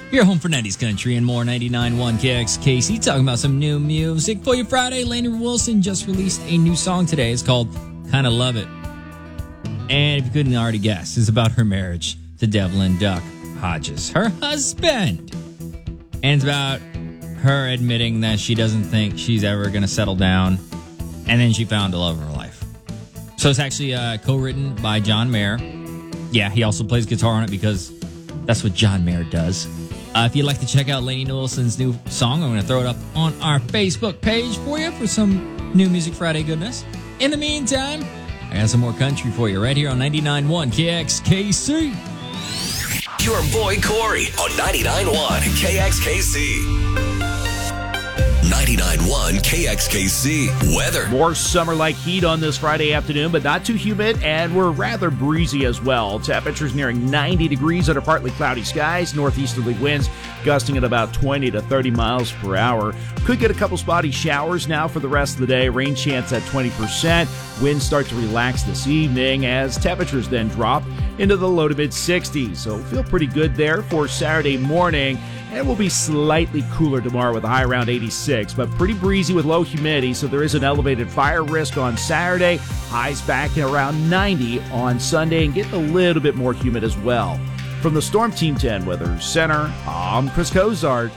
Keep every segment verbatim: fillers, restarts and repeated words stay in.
Your home for nineties country and more. ninety-nine point one K X K C. Talking about some new music for you Friday. Lainey Wilson just released a new song today. It's called Kinda Love It. And if you couldn't already guess, it's about her marriage to Devlin Duck Hodges, her husband. And it's about her admitting that she doesn't think she's ever going to settle down. And then she found the love of her life. So it's actually uh, co-written by John Mayer. Yeah, he also plays guitar on it because that's what John Mayer does. Uh, if you'd like to check out Lainey Wilson's new song, I'm going to throw it up on our Facebook page for you for some new Music Friday goodness. In the meantime, I got some more country for you right here on ninety-nine point one K X K C. Your boy Corey on ninety-nine point one K X K C. ninety-nine point one K X K C weather. More summer-like heat on this Friday afternoon, but not too humid, and we're rather breezy as well. Temperatures nearing ninety degrees under partly cloudy skies. Northeasterly winds gusting at about twenty to thirty miles per hour. Could get a couple spotty showers now for the rest of the day. Rain chance at twenty percent. Winds start to relax this evening as temperatures then drop into the low to mid sixties. So feel pretty good there for Saturday morning. And it will be slightly cooler tomorrow with a high around eighty-six, but pretty breezy with low humidity, so there is an elevated fire risk on Saturday. Highs back at around ninety on Sunday and getting a little bit more humid as well. From the Storm Team ten Weather Center, I'm Chris Cozart.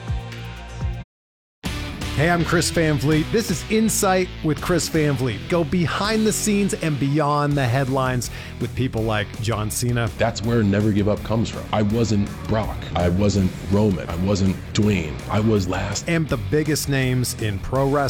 Hey, I'm Chris Van Vliet. This is Insight with Chris Van Vliet. Go behind the scenes and beyond the headlines with people like John Cena. That's where Never Give Up comes from. I wasn't Brock. I wasn't Roman. I wasn't Dwayne. I was last. And the biggest names in pro wrestling.